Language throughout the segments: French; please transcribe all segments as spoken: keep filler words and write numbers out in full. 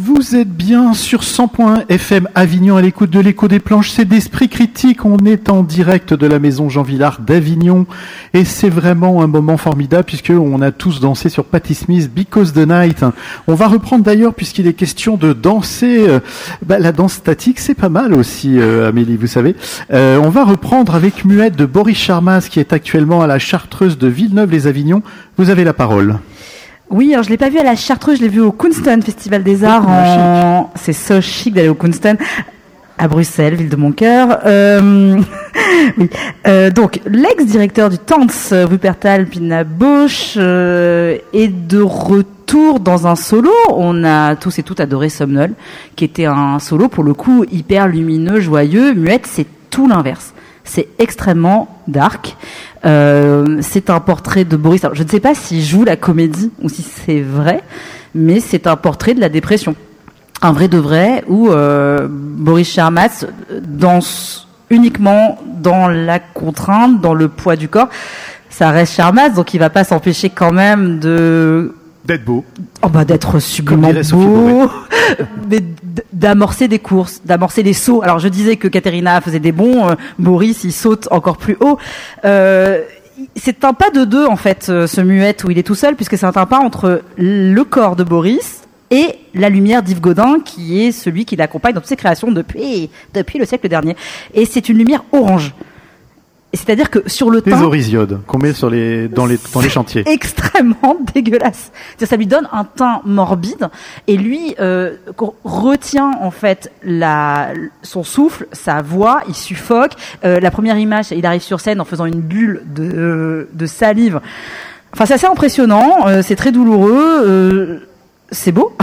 Vous êtes bien sur cent point un F M Avignon à l'écoute de l'écho des planches, c'est d'Esprit Critique. On est en direct de la maison Jean Villard d'Avignon et c'est vraiment un moment formidable puisqu'on a tous dansé sur Patti Smith, Because the Night. On va reprendre d'ailleurs puisqu'il est question de danser. Euh, bah, la danse statique, c'est pas mal aussi, euh, Amélie, vous savez. Euh, on va reprendre avec Muette de Boris Charmas qui est actuellement à la Chartreuse de Villeneuve-les-Avignon. Vous avez la parole. Oui, alors je l'ai pas vu à la Chartreuse, je l'ai vu au Kunsten, Festival des Arts. En... C'est so chic d'aller au Kunsten, à Bruxelles, ville de mon cœur. Euh... oui. Euh, donc, l'ex-directeur du Tanz, Wuppertal Pina Bausch, euh, est de retour dans un solo. On a tous et toutes adoré Somnol, qui était un solo pour le coup hyper lumineux, joyeux. Muette, c'est tout l'inverse. C'est extrêmement dark. Euh, c'est un portrait de Boris. Alors, je ne sais pas s'il joue la comédie ou si c'est vrai, mais c'est un portrait de la dépression. Un vrai de vrai où euh, Boris Charmas danse uniquement dans la contrainte, dans le poids du corps. Ça reste Charmas, donc il va pas s'empêcher quand même de... D'être beau. Oh bah d'être sublimement beau, mais d'amorcer des courses, d'amorcer des sauts. Alors je disais que Katerina faisait des bonds, euh, Boris il saute encore plus haut. Euh, c'est un pas de deux en fait, ce Muette où il est tout seul, puisque c'est un pas entre le corps de Boris et la lumière d'Yves Godin, qui est celui qui l'accompagne dans toutes ses créations depuis depuis le siècle dernier. Et c'est une lumière orange. C'est-à-dire que sur le teint... Les orisiode qu'on met sur les, dans les, dans les chantiers. Extrêmement dégueulasse. C'est-à-dire, ça lui donne un teint morbide et lui, euh, retient, en fait, la, son souffle, sa voix, il suffoque. Euh, la première image, il arrive sur scène en faisant une bulle de, euh, de salive. Enfin, c'est assez impressionnant, euh, c'est très douloureux, euh, c'est beau.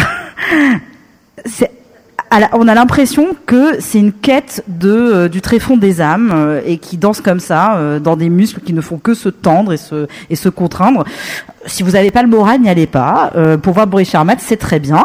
c'est, on a l'impression que c'est une quête de euh, du tréfonds des âmes euh, et qui danse comme ça euh, dans des muscles qui ne font que se tendre et se et se contraindre. Si vous n'avez pas le moral, n'y allez pas. Euh, pour voir Boris Charmat, c'est très bien.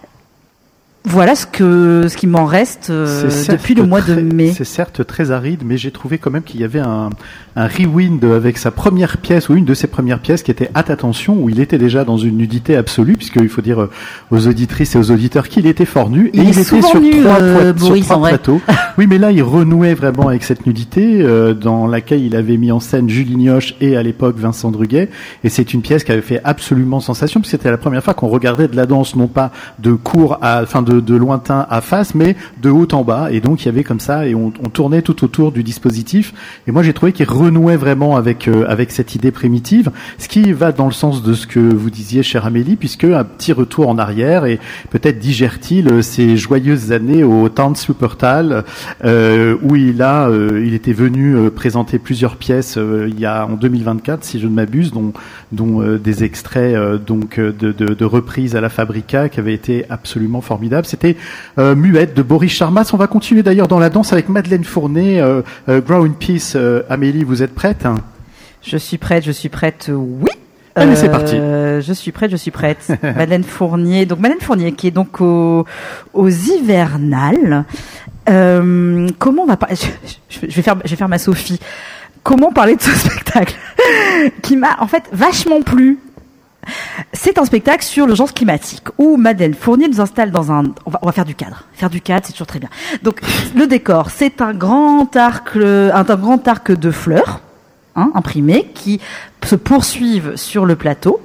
Voilà ce que ce qui m'en reste euh, depuis le mois très, de mai. C'est certes très aride, mais j'ai trouvé quand même qu'il y avait un, un rewind avec sa première pièce ou une de ses premières pièces qui était Hâte attention, où il était déjà dans une nudité absolue, puisqu'il faut dire aux auditrices et aux auditeurs qu'il était fort nu il et il était sur nu, trois, euh, sur Boris, trois plateaux. Oui, mais là il renouait vraiment avec cette nudité euh, dans laquelle il avait mis en scène Julie Nioche et à l'époque Vincent Druguet, et c'est une pièce qui avait fait absolument sensation, parce que c'était la première fois qu'on regardait de la danse non pas de court à, enfin de De, de lointain à face, mais de haut en bas, et donc il y avait comme ça, et on, on tournait tout autour du dispositif, et moi j'ai trouvé qu'il renouait vraiment avec euh, avec cette idée primitive, ce qui va dans le sens de ce que vous disiez, chère Amélie, puisque un petit retour en arrière, et peut-être digère-t-il euh, ces joyeuses années au Tanz Wuppertal, euh, où il a, euh, il était venu euh, présenter plusieurs pièces euh, il y a en deux mille vingt-quatre, si je ne m'abuse, dont dont euh, des extraits euh, donc de, de, de reprises à la Fabrica qui avaient été absolument formidables. C'était euh, Muette de Boris Charmas. On va continuer d'ailleurs dans la danse avec Madeleine Fournier. Euh, euh, Grow in Peace. Euh, Amélie, vous êtes prête? Je suis prête, je suis prête, oui. Allez, euh, c'est parti. Je suis prête, je suis prête. Madeleine Fournier. Donc Madeleine Fournier qui est donc au, aux Hivernales. Euh, comment on va parler? je, je vais faire, je vais faire ma Sophie. Comment parler de ce spectacle qui m'a en fait vachement plu? C'est un spectacle sur l'urgence climatique où Madeleine Fournier nous installe dans un... On va, on va faire du cadre. Faire du cadre, c'est toujours très bien. Donc, le décor, c'est un grand arc, un, un grand arc de fleurs, hein, imprimées, qui se poursuivent sur le plateau.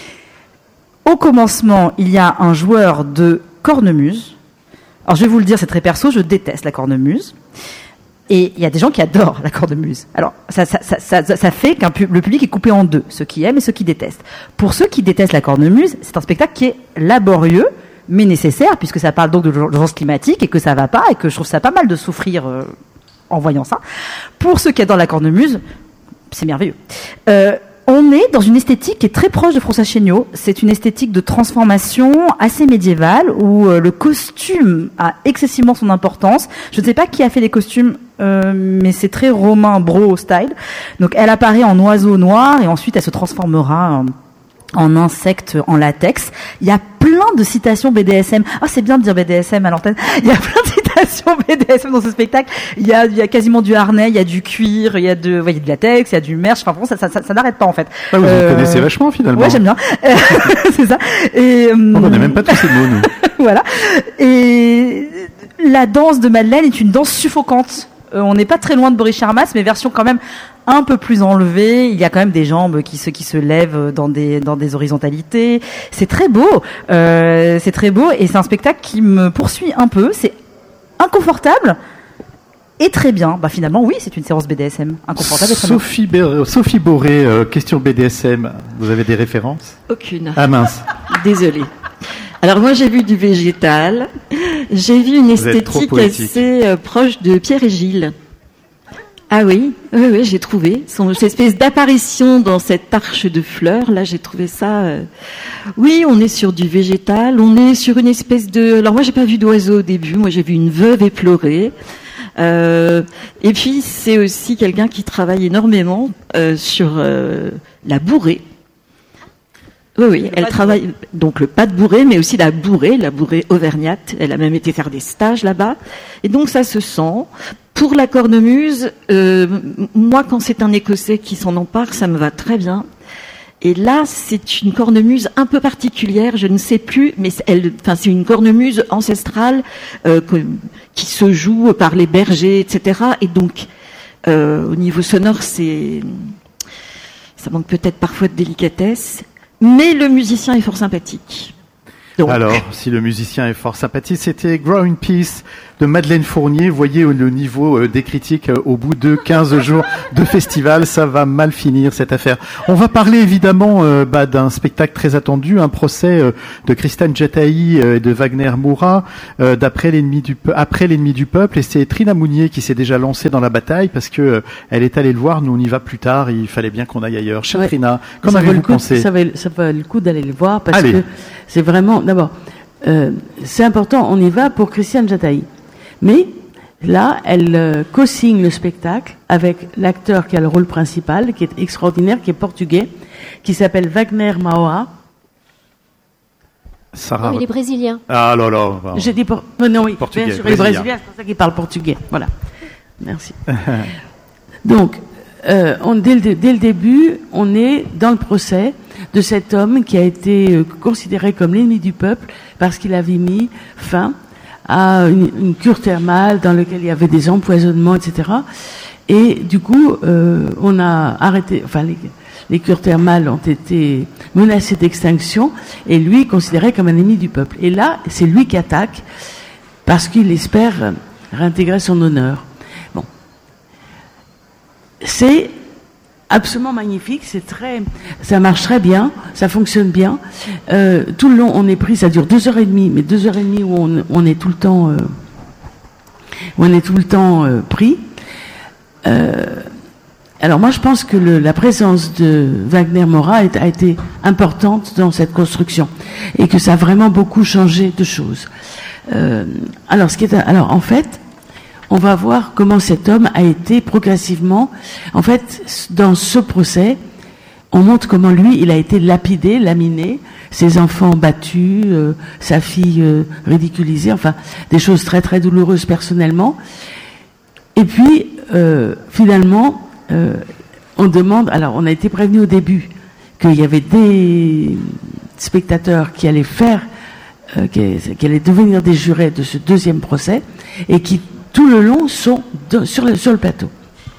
Au commencement, il y a un joueur de cornemuse. Alors, je vais vous le dire, c'est très perso, je déteste la cornemuse. Et il y a des gens qui adorent la cornemuse. Alors, ça, ça, ça, ça, ça fait qu'un pu- le public est coupé en deux, ceux qui aiment et ceux qui détestent. Pour ceux qui détestent la cornemuse, c'est un spectacle qui est laborieux, mais nécessaire, puisque ça parle donc de l'urgence climatique et que ça va pas, et que je trouve ça pas mal de souffrir euh, en voyant ça. Pour ceux qui adorent la cornemuse, c'est merveilleux. Euh, On est dans une esthétique qui est très proche de François Chéniaud. C'est une esthétique de transformation assez médiévale où euh, le costume a excessivement son importance. Je ne sais pas qui a fait les costumes, euh, mais c'est très Romain Bro style. Donc elle apparaît en oiseau noir et ensuite elle se transformera en, en insecte en latex. Il y a plein de citations B D S M. Ah, c'est bien de dire B D S M à l'antenne. Il y a plein de citations B D S M dans ce spectacle. Il y a, il y a quasiment du harnais, il y a du cuir, il y a de, vous voyez, de latex, il y a du merch. Enfin, bon, ça, ça, ça, ça n'arrête pas, en fait. Ah, vous euh... en connaissez vachement, finalement. Ouais, j'aime bien. C'est ça. Et, euh... on n'a même pas tous ces mots, nous. voilà. Et la danse de Madeleine est une danse suffocante. Euh, on n'est pas très loin de Boris Charmas, mais version quand même un peu plus enlevée. Il y a quand même des jambes qui se qui se lèvent dans des dans des horizontalités. C'est très beau. Euh, c'est très beau et c'est un spectacle qui me poursuit un peu. C'est inconfortable. Et très bien. Bah finalement, oui, c'est une séance B D S M. Inconfortable et très Sophie, Bé- Sophie Boré, euh, question B D S M. Vous avez des références ? Aucune. Ah mince. Désolée. Alors moi, j'ai vu du végétal. J'ai vu une Vous êtes trop esthétique poétique. assez euh, proche de Pierre et Gilles. Ah oui, oui, oui, j'ai trouvé. Son cette espèce d'apparition dans cette arche de fleurs, là, j'ai trouvé ça... euh, Oui, on est sur du végétal. On est sur une espèce de... Alors moi, j'ai pas vu d'oiseau au début. Moi, j'ai vu une veuve éplorée. Euh, et puis c'est aussi quelqu'un qui travaille énormément euh, sur euh, la bourrée. Oui, oui, elle travaille donc le pas de bourrée, mais aussi la bourrée, la bourrée auvergnate. Elle a même été faire des stages là-bas, et donc ça se sent. Pour la cornemuse, euh, moi, quand c'est un Écossais qui s'en empare, ça me va très bien. Et là, c'est une cornemuse un peu particulière, je ne sais plus, mais elle, enfin, c'est une cornemuse ancestrale euh, que, qui se joue par les bergers, et cetera. Et donc, euh, au niveau sonore, c'est, ça manque peut-être parfois de délicatesse, mais le musicien est fort sympathique. Donc. Alors, si le musicien est fort sympathique, c'était Growing Peace de Madeleine Fournier. Vous voyez le niveau euh, des critiques euh, au bout de quinze jours de festival, ça va mal finir cette affaire. On va parler évidemment euh, bah, d'un spectacle très attendu, un procès euh, de Christiane Jataï euh, et de Wagner Moura euh, d'après l'ennemi du pe- après l'ennemi du peuple. Et c'est Trina Mounier qui s'est déjà lancée dans la bataille parce que euh, elle est allée le voir. Nous on y va plus tard. Il fallait bien qu'on aille ailleurs. Chère Ouais. Trina, qu'en Ça vaut avez-vous le coup, pensé? ça, va, ça vaut le coup d'aller le voir parce Allez. que c'est vraiment, d'abord, euh, c'est important, on y va pour Christiane Jataï. Mais là, elle euh, co-signe le spectacle avec l'acteur qui a le rôle principal, qui est extraordinaire, qui est portugais, qui s'appelle Wagner Moura. Sarah. Non, il est brésilien. Ah là là. bah, J'ai dit por- non, non, oui, Portugais, bien sûr, il est brésilien. brésilien, c'est pour ça qu'il parle portugais. Voilà. Merci. Donc, euh, on, dès, le, dès le début, on est dans le procès de cet homme qui a été euh, considéré comme l'ennemi du peuple parce qu'il avait mis fin à une, une cure thermale dans laquelle il y avait des empoisonnements, et cetera. Et du coup, euh, on a arrêté, enfin, les, les cures thermales ont été menacées d'extinction et lui considéré comme un ennemi du peuple. Et là, c'est lui qui attaque parce qu'il espère réintégrer son honneur. Bon. C'est absolument magnifique, c'est très, ça marche très bien, ça fonctionne bien. Euh, tout le long, on est pris, ça dure deux heures et demie, mais deux heures et demie où on, on est tout le temps, euh, où on est tout le temps euh, pris. Euh, alors moi, je pense que le, la présence de Wagner Moura a, a été importante dans cette construction et que ça a vraiment beaucoup changé de choses. Euh, alors, ce qui est, alors en fait. On va voir comment cet homme a été progressivement, en fait, dans ce procès, on montre comment lui, il a été lapidé, laminé, ses enfants battus, euh, sa fille euh, ridiculisée, enfin, des choses très très douloureuses personnellement. Et puis, euh, finalement, euh, on demande, alors on a été prévenu au début qu'il y avait des spectateurs qui allaient faire, euh, qui, qui allaient devenir des jurés de ce deuxième procès, et qui tout le long sont de, sur, le, sur le plateau.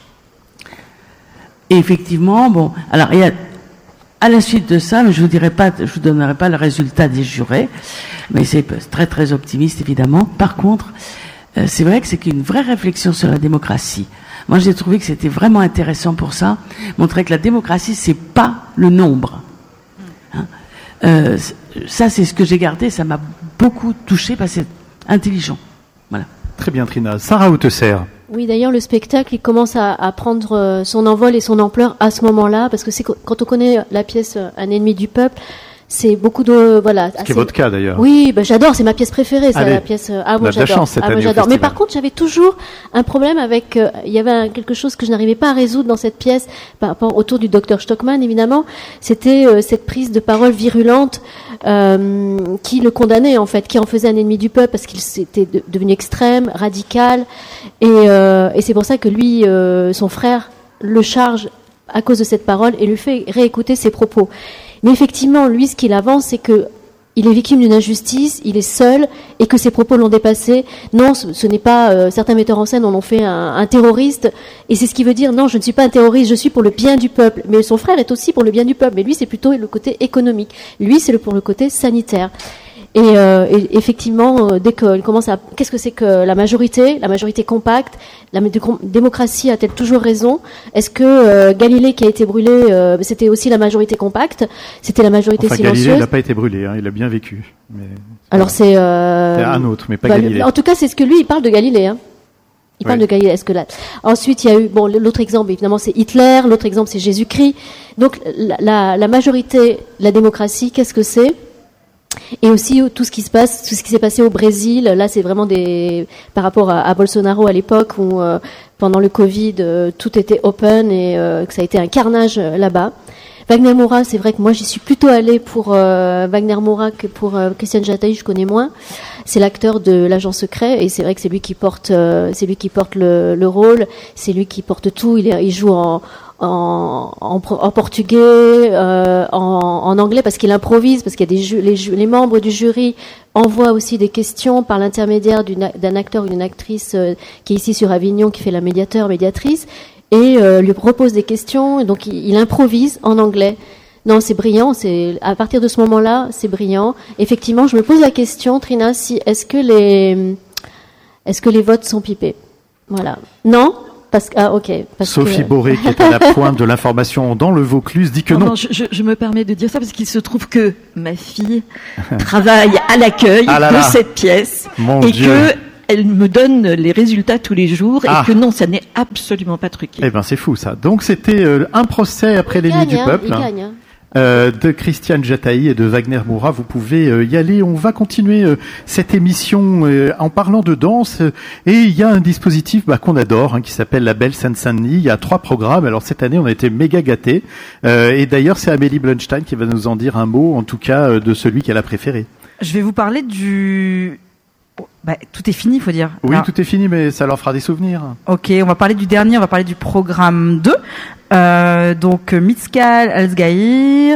Et effectivement, bon, alors il y a, à la suite de ça, mais je vous dirai pas, je vous donnerai pas le résultat des jurés, mais c'est très très optimiste évidemment. Par contre, euh, c'est vrai que c'est une vraie réflexion sur la démocratie. Moi, j'ai trouvé que c'était vraiment intéressant pour ça, montrer que la démocratie c'est pas le nombre. Hein euh, ça, c'est ce que j'ai gardé. Ça m'a beaucoup touché parce que c'est intelligent. Voilà. Très bien, Trina. Sarah Hautesser. Oui, d'ailleurs, le spectacle, il commence à, à prendre euh, son envol et son ampleur à ce moment-là, parce que c'est qu- quand on connaît la pièce euh, Un ennemi du peuple, c'est beaucoup de voilà. Ce qui assez- est votre cas d'ailleurs. Oui, bah, j'adore, c'est ma pièce préférée, c'est Allez. la pièce. euh, Ah On moi a de la j'adore. chance cette Ah moi année au j'adore. Mais festival. par contre, j'avais toujours un problème avec. euh, Il y avait un- quelque chose que je n'arrivais pas à résoudre dans cette pièce, par rapport autour du docteur Stockmann évidemment. C'était euh, cette prise de parole virulente euh, qui le condamnait en fait, qui en faisait un ennemi du peuple parce qu'il s'était de- devenu extrême, radical, et, euh, et c'est pour ça que lui, euh, son frère, le charge à cause de cette parole et lui fait réécouter ses propos. Mais effectivement, lui, ce qu'il avance, c'est que il est victime d'une injustice, il est seul, et que ses propos l'ont dépassé. Non, ce, ce n'est pas, euh, certains metteurs en scène en ont fait un, un terroriste, et c'est ce qui veut dire, non, je ne suis pas un terroriste, je suis pour le bien du peuple. Mais son frère est aussi pour le bien du peuple, mais lui, c'est plutôt le côté économique. Lui, c'est le, pour le côté sanitaire. Et, euh, et effectivement, euh, dès qu'il commence à... Qu'est-ce que c'est que la majorité, la majorité compacte, la démocratie a-t-elle toujours raison? Est-ce que euh, Galilée qui a été brûlé, euh, c'était aussi la majorité compacte? C'était la majorité enfin, silencieuse? Galilée n'a pas été brûlé, hein, il a bien vécu. Mais... Alors c'est... Euh... C'est un autre, mais pas bah, Galilée. En tout cas, c'est ce que lui, il parle de Galilée. Hein. Il parle ouais. de Galilée. Est-ce que là... Ensuite, il y a eu... Bon, l'autre exemple, évidemment, c'est Hitler. L'autre exemple, c'est Jésus-Christ. Donc, la, la, la majorité, la démocratie, qu'est-ce que c'est? Et aussi tout ce qui se passe, tout ce qui s'est passé au Brésil. Là, c'est vraiment des par rapport à, à Bolsonaro à l'époque où euh, pendant le Covid, euh, tout était open et euh, que ça a été un carnage euh, là-bas. Wagner Moura, c'est vrai que moi j'y suis plutôt allée pour euh, Wagner Moura que pour euh, Christian Jataï, je connais moins. C'est l'acteur de l'agent secret et c'est vrai que c'est lui qui porte, euh, c'est lui qui porte le, le rôle, c'est lui qui porte tout. Il, est, il joue en En, en, en portugais, euh, en, en anglais, parce qu'il improvise, parce qu'il y a des ju- les, ju- les membres du jury envoient aussi des questions par l'intermédiaire d'une, d'un acteur ou d'une actrice euh, qui est ici sur Avignon, qui fait la médiateur, médiatrice, et euh, lui propose des questions, et donc il, il improvise en anglais. Non, c'est brillant, c'est, à partir de ce moment-là, c'est brillant. Effectivement, je me pose la question, Trina, si, est-ce que les, est-ce que les votes sont pipés? Voilà. Non? Parce que, ah, ok. Parce Sophie que... Boré, qui est à la pointe de l'information dans le Vaucluse, dit que non. non. non je, je, je me permets de dire ça parce qu'il se trouve que ma fille travaille à l'accueil ah là là. de cette pièce Mon et Dieu. que elle me donne les résultats tous les jours ah. et que non, ça n'est absolument pas truqué. Eh ben, c'est fou ça. Donc c'était euh, un procès après il les gagne, nuits du hein, peuple. Il gagne, hein. Euh, de Christian Jataï et de Wagner Moura. Vous pouvez euh, y aller. On va continuer euh, cette émission euh, en parlant de danse. Euh, et il y a un dispositif bah, qu'on adore, hein, qui s'appelle la Belle Seine-Saint-Denis. Il y a trois programmes. Alors cette année, on a été méga gâtés. Euh, et d'ailleurs, c'est Amélie Blunstein qui va nous en dire un mot, en tout cas, euh, de celui qu'elle a préféré. Je vais vous parler du... Bah, tout est fini, il faut dire. Oui, Alors... tout est fini, mais ça leur fera des souvenirs. Ok, on va parler du dernier, on va parler du programme deux. Euh, donc Mitzgal Alzgaïr,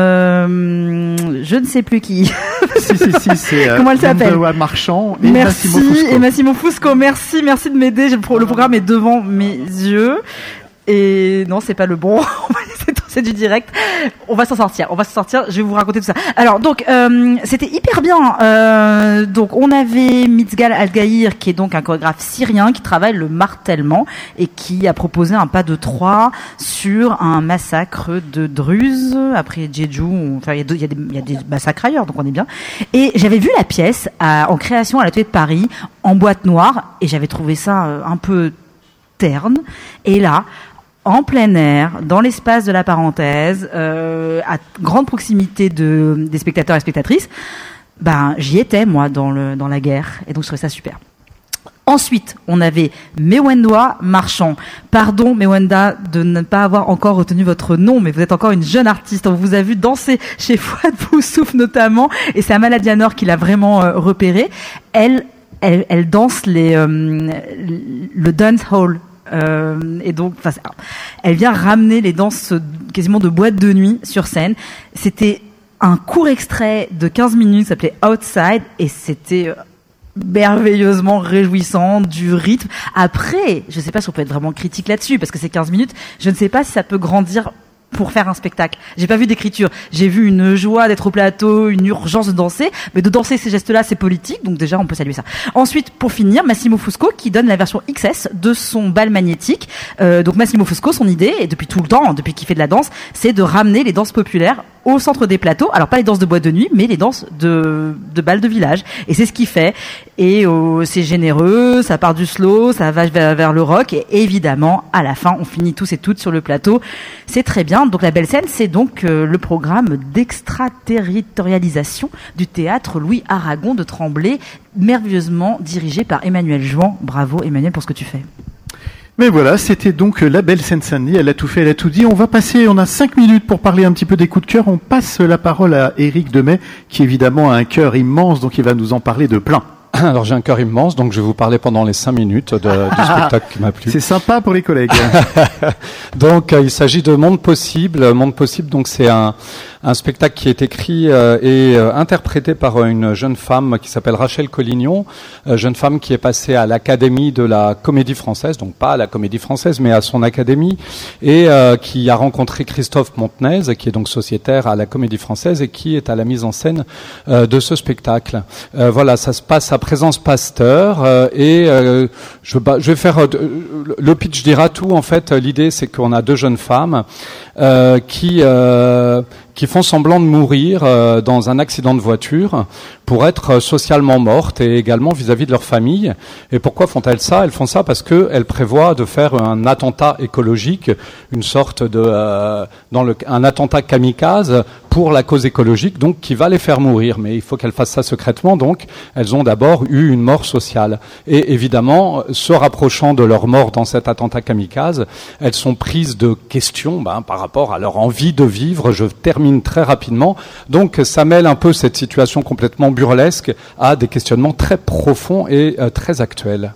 euh, je ne sais plus qui. si si si, c'est euh, comment elle s'appelle? Marchand et merci, Massimo Fusco. Et Massimo Fusco, merci, merci de m'aider. Le programme est devant mes yeux. Et non, c'est pas le bon. C'est du direct. On va s'en sortir. On va s'en sortir. Je vais vous raconter tout ça. Alors, donc, euh, c'était hyper bien. Euh, donc, on avait Mitzgal Algaïr, qui est donc un chorégraphe syrien qui travaille le martèlement et qui a proposé un pas de trois sur un massacre de Druzes. Après Jeju, enfin, il y, y, y a des massacres ailleurs, donc on est bien. Et j'avais vu la pièce à, en création à l'Atelier de Paris, en boîte noire, et j'avais trouvé ça euh, un peu terne. Et là, en plein air, dans l'espace de la parenthèse, euh, à grande proximité de, des spectateurs et spectatrices, ben, j'y étais, moi, dans, le, dans la guerre. Et donc, je trouvais ça super. Ensuite, on avait Mewenda Marchand. Pardon, Mewenda, de ne pas avoir encore retenu votre nom, mais vous êtes encore une jeune artiste. On vous a vu danser chez Fouad Boussouf, notamment, et c'est Amal Dianor qui l'a vraiment euh, repéré. Elle, elle, elle danse les, euh, le dance hall. Euh, et donc, enfin, elle vient ramener les danses quasiment de boîte de nuit sur scène. C'était un court extrait de quinze minutes, ça s'appelait Outside, et c'était merveilleusement réjouissant, du rythme. Après, je ne sais pas si on peut être vraiment critique là-dessus, parce que c'est quinze minutes, je ne sais pas si ça peut grandir pour faire un spectacle. J'ai pas vu d'écriture. J'ai vu une joie d'être au plateau, une urgence de danser, mais de danser ces gestes-là, c'est politique, donc déjà on peut saluer ça. Ensuite, pour finir, Massimo Fusco qui donne la version X S de son bal magnétique. Euh, donc Massimo Fusco, son idée, et depuis tout le temps, depuis qu'il fait de la danse, c'est de ramener les danses populaires au centre des plateaux. Alors pas les danses de boîte de nuit, mais les danses de, de bal de village. Et c'est ce qu'il fait. Et euh, c'est généreux, ça part du slow, ça va vers, vers le rock, et évidemment, à la fin, on finit tous et toutes sur le plateau. C'est très bien. Donc la Belle Scène, c'est donc euh, le programme d'extraterritorialisation du théâtre Louis Aragon de Tremblay, merveilleusement dirigé par Emmanuel Jouan. Bravo Emmanuel pour ce que tu fais. Mais voilà, c'était donc la Belle Seine-Saint-Denis. Elle a tout fait, elle a tout dit. On va passer, on a cinq minutes pour parler un petit peu des coups de cœur. On passe la parole à Éric Demey, qui évidemment a un cœur immense, donc il va nous en parler de plein. Alors j'ai un cœur immense, donc je vais vous parler pendant les cinq minutes de, du spectacle qui m'a plu. C'est sympa pour les collègues. Donc euh, il s'agit de Monde Possible. Monde Possible, donc c'est un, un spectacle qui est écrit euh, et euh, interprété par une jeune femme qui s'appelle Rachel Collignon, euh, jeune femme qui est passée à l'Académie de la Comédie Française, donc pas à la Comédie Française, mais à son académie, et euh, qui a rencontré Christophe Montenez, qui est donc sociétaire à la Comédie Française et qui est à la mise en scène euh, de ce spectacle. Euh, voilà, ça se passe à Présence Pasteur euh, et euh, je, je vais faire euh, le pitch dira tout. En fait, l'idée c'est qu'on a deux jeunes femmes euh, qui euh, qui font semblant de mourir euh, dans un accident de voiture pour être socialement mortes et également vis-à-vis de leur famille. Et pourquoi font-elles ça? Elles font ça parce qu'elles prévoient de faire un attentat écologique, une sorte de euh, dans le un attentat kamikaze pour la cause écologique, donc qui va les faire mourir. Mais il faut qu'elles fassent ça secrètement, donc elles ont d'abord eu une mort sociale. Et évidemment, se rapprochant de leur mort dans cet attentat kamikaze, elles sont prises de questions ben, par rapport à leur envie de vivre. Je termine très rapidement. Donc ça mêle un peu cette situation complètement burlesque à des questionnements très profonds et euh, très actuels.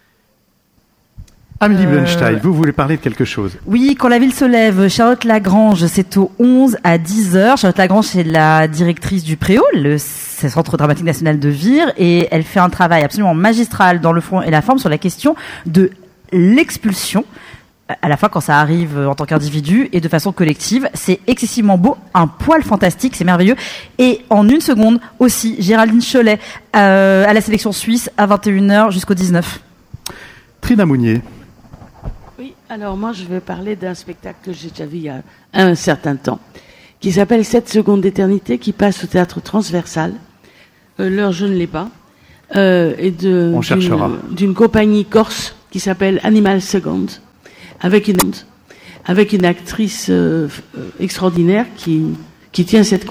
Amélie Euh, Blunstein, vous voulez parler de quelque chose? Oui, Quand la ville se lève, Charlotte Lagrange, c'est au onze à dix heures. Charlotte Lagrange, c'est la directrice du Préau, le Centre dramatique national de Vire, et elle fait un travail absolument magistral dans le fond et la forme sur la question de l'expulsion, à la fois quand ça arrive en tant qu'individu et de façon collective. C'est excessivement beau, un poil fantastique, c'est merveilleux. Et en une seconde aussi, Géraldine Cholet euh, à la sélection suisse à vingt et une heures jusqu'au dix-neuf. Trina Mounier. Oui, alors moi je vais parler d'un spectacle que j'ai déjà vu il y a un certain temps, qui s'appelle sept secondes d'éternité, qui passe au théâtre transversal. Euh, l'heure je ne l'ai pas. Euh, et de, On cherchera. D'une, d'une compagnie corse qui s'appelle Animal Second, avec une, avec une actrice euh, extraordinaire qui, qui tient cette